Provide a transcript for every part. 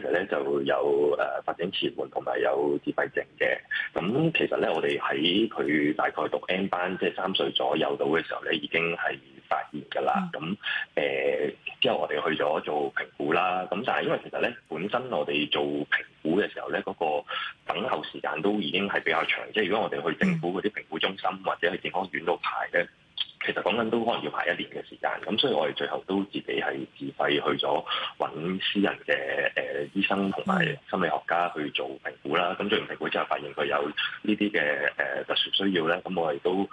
實咧就有發展遲緩同埋有自閉症嘅。咁其實咧，我哋喺佢大概讀 N 班，即係3歲左右到嘅時候咧，已經係發現㗎啦。咁之後我哋去咗做評估啦。咁但係因為其實咧，本身我哋做評估嘅時候咧，嗰個等候時間都已經係比較長。即係如果我哋去政府嗰啲評估中心或者去健康院度排咧，其實講緊都可能要排1年嘅時間。咁所以我哋最後都自己係自費去咗揾私人嘅醫生同埋心理學家去做評估啦。咁做完評估之後發現佢有呢啲嘅特殊需要咧，咁我哋都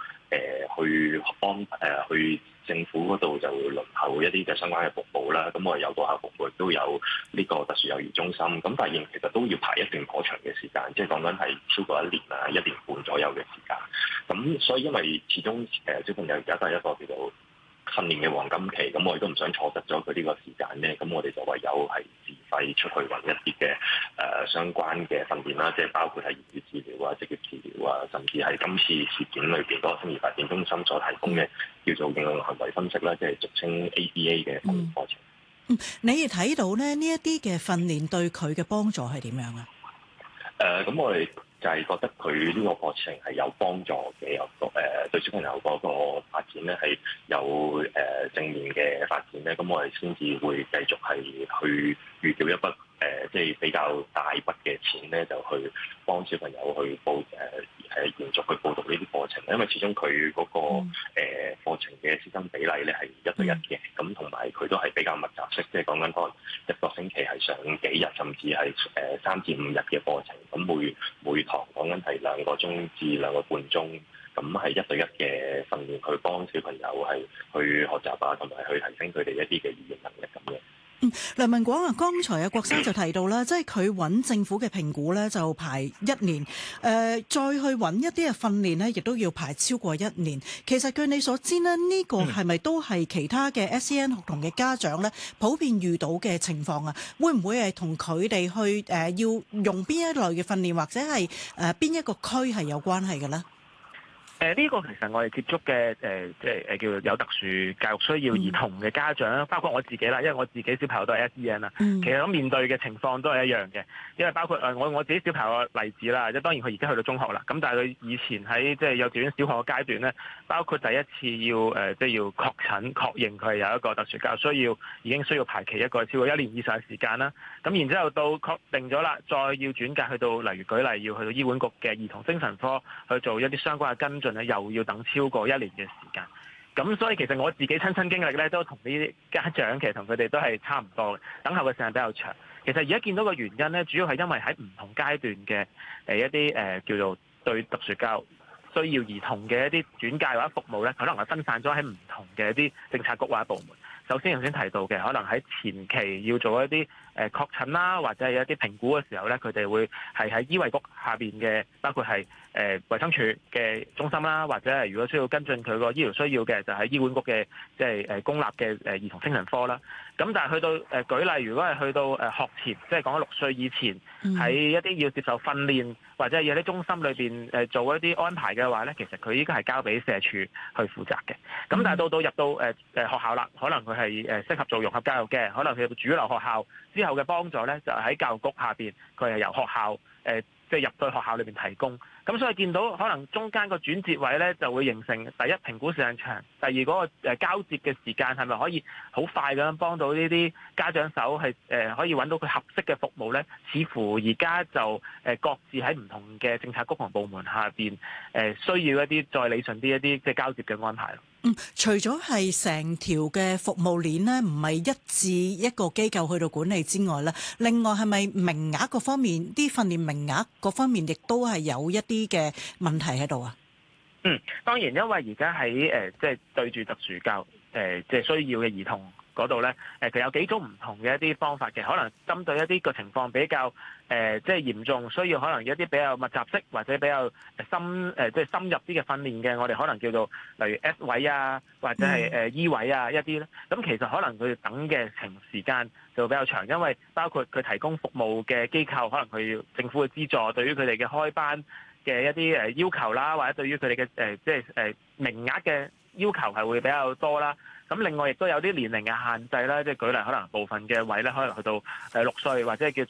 去政府嗰度就輪候一啲嘅相關嘅服務啦。咁我哋有個校服務，亦都有呢個特殊幼兒中心。咁發現其實都要排一段頗長嘅時間，即係講緊係超過1年啊、1年半左右嘅時間。咁所以因為始終小朋友而家都係一個叫做訓練嘅黃金期，咁我哋都唔想錯失咗佢呢個時間咧，咁我哋就唯有係自費出去揾一啲嘅相關嘅訓練啦，即係包括係言語治療啊、職業治療啊，甚至係今次事件裏邊嗰個青年發展中心所提供嘅叫做應用行為分析啦，即係俗稱 ABA 嘅訓練課程。 你哋睇到咧呢一啲嘅訓練對佢嘅幫助係點樣啊？ 咁我哋就係覺得佢呢個課程係有幫助嘅，有對小朋友嗰個發展咧係有正面嘅發展咧，咁我哋先至會繼續係去預繳一筆即係比較大筆嘅錢咧，就去幫小朋友去延續去報讀呢啲課程，因為始終佢嗰個課程嘅師生比例咧係1對1嘅，咁同埋佢都係比較密集式，即係講緊可能一個星期係上幾日，甚至係3至5日嘅課程，咁每堂講緊係2個鐘至2個半鐘，咁係1對1嘅訓練，去幫小朋友係去學習啊，同埋去提升佢哋一啲嘅語言能力咁樣。 梁文廣啊，剛才郭生就提到啦，即係佢揾政府嘅評估咧就排1年，再去揾一啲嘅訓練咧，亦都要排超過1年。其實據你所知咧，呢個係咪都係其他嘅 SEN 學童嘅家長咧普遍遇到嘅情況啊？會唔會係同佢哋去要用邊一類嘅訓練，或者係邊一個區係有關係嘅咧？ 呢個其實我哋接觸嘅即係叫做有特殊教育需要兒童嘅家長，包括我自己啦，因為我自己小朋友都係 SEN 啦。其實咁面對嘅情況都係一樣嘅，因為包括我自己小朋友嘅例子啦，即係當然佢而家去到中學啦，咁但係佢以前喺即係幼稚園、小學嘅階段咧，包括第一次要即係要確診確認佢係有一個特殊教育需要，已經需要排期一個超過1年以上嘅時間啦。咁然之後到確定咗啦，再要轉介去到例如舉例要去到醫管局嘅兒童精神科去做一啲相關嘅跟進，又要等超過1年嘅時間，咁所以其實我自己親身經歷咧，都同呢啲家長其實同佢哋都係差唔多嘅，等候嘅時間比較長。其實而家見到個原因咧，主要係因為喺唔同階段嘅一啲叫做對特殊教育需要兒童嘅一啲轉介或者服務咧，可能係分散咗喺唔同嘅一啲政策局或者部門。首先頭先提到嘅，可能喺前期要做一啲確診啦，或者係一啲評估嘅時候咧，佢哋會係喺醫衛局下邊嘅，包括係衛生署嘅中心啦，或者係如果需要跟進佢個醫療需要嘅，就喺醫管局嘅即係公立嘅兒童精神科啦。咁但係去到舉例，如果係去到學前，即係講6歲以前，喺一啲要接受訓練或者係有啲中心裏邊做一啲安排嘅話咧，其實佢依家係交俾社署去負責嘅。咁但係到入到學校啦，可能佢係適合做融合教育嘅，可能佢入到主流學校之後嘅幫助咧，就喺教育局下邊，佢係由學校即係入到學校裏邊提供。咁所以見到可能中間個轉接位咧，就會形成第一評估時間長，第二嗰個交接嘅時間係咪可以好快咁樣幫到呢啲家長手係可以揾到佢合適嘅服務咧？似乎而家就各自喺唔同嘅政策局同部門下邊需要一啲再理順啲一啲即係交接嘅安排咯。 除咗係成條嘅服務鏈咧，唔係一至一個機構去到管理之外咧，另外係咪名額嗰方面，啲訓練名額嗰方面亦都係有一啲嘅問題喺度啊？ 當然，因為而家喺即係對住特殊教育即係需要嘅兒童嗰度咧，佢有幾種唔同嘅一啲方法嘅，可能針對一啲個情況比較即係嚴重，需要可能一啲比較密集式或者比較即係深入啲嘅訓練嘅，我哋可能叫做例如 S 位啊，或者係E 位啊一啲咧。咁其實可能佢等嘅時間就比較長，因為包括佢提供服務嘅機構，可能佢要政府嘅資助，對於佢哋嘅開班嘅一啲要求啦，或者對於佢哋嘅即係名額嘅要求係會比較多啦。咁另外亦都有啲年齡嘅限制啦，即係舉例可能部分嘅位咧，可能去到6歲或者叫